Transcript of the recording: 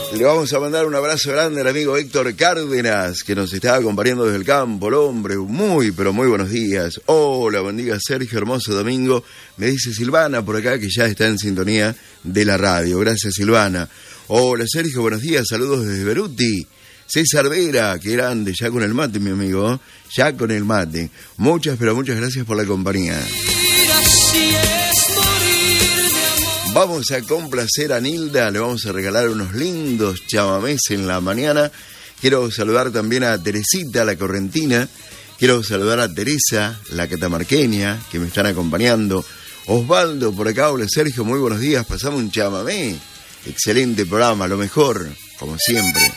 Le vamos a mandar un abrazo grande al amigo Héctor Cárdenas, que nos está acompañando desde el campo. El hombre, muy, pero muy buenos días. Hola, buen día, Sergio, hermoso domingo. Me dice Silvana por acá, que ya está en sintonía de la radio. Gracias, Silvana. Hola, Sergio, buenos días, saludos desde Beruti. César Vera, qué grande, ya con el mate, mi amigo, ya con el mate. Muchas, pero muchas gracias por la compañía. Vamos a complacer a Nilda, le vamos a regalar unos lindos chamamés en la mañana. Quiero saludar también a Teresita, la correntina. Quiero saludar a Teresa, la catamarqueña, que me están acompañando. Osvaldo, por acá, hola Sergio, muy buenos días, pasamos un chamamé. Excelente programa, lo mejor, como siempre.